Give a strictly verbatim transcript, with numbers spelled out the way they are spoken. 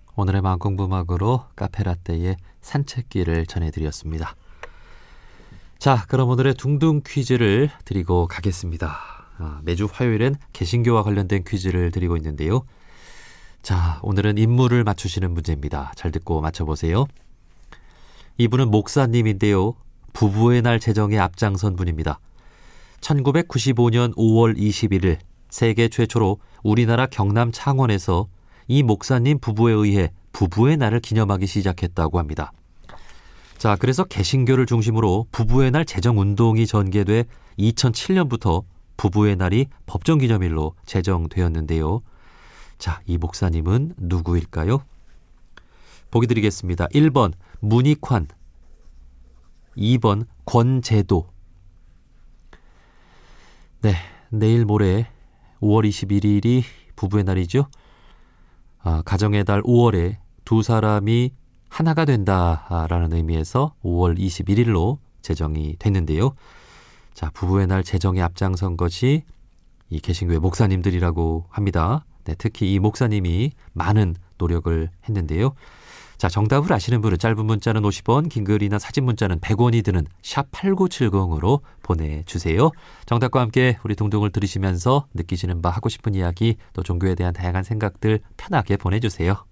오늘의 마음공부막으로 카페라떼의 산책길을 전해드렸습니다. 자, 그럼 오늘의 둥둥 퀴즈를 드리고 가겠습니다. 아, 매주 화요일엔 개신교와 관련된 퀴즈를 드리고 있는데요. 자, 오늘은 인물을 맞추시는 문제입니다. 잘 듣고 맞춰보세요. 이분은 목사님인데요. 부부의 날 제정에 앞장선 분입니다. 천구백구십오년 오월 이십일일 세계 최초로 우리나라 경남 창원에서 이 목사님 부부에 의해 부부의 날을 기념하기 시작했다고 합니다. 자, 그래서 개신교를 중심으로 부부의 날 제정운동이 전개돼 이천칠년부터 부부의 날이 법정기념일로 제정되었는데요. 자, 이 목사님은 누구일까요? 보기 드리겠습니다. 일 번 문익환, 이 번 권제도. 네, 내일 모레 오월 이십일일이 부부의 날이죠. 아, 가정의 달 오월에 두 사람이 하나가 된다라는 의미에서 오월 이십일일로 제정이 됐는데요. 자, 부부의 날 제정에 앞장선 것이 이 개신교의 목사님들이라고 합니다. 네, 특히 이 목사님이 많은 노력을 했는데요. 자, 정답을 아시는 분은 짧은 문자는 오십 원, 긴 글이나 사진 문자는 백 원이 드는 샵 팔구칠공으로 보내주세요. 정답과 함께 우리 둥둥을 들으시면서 느끼시는 바, 하고 싶은 이야기, 또 종교에 대한 다양한 생각들 편하게 보내주세요.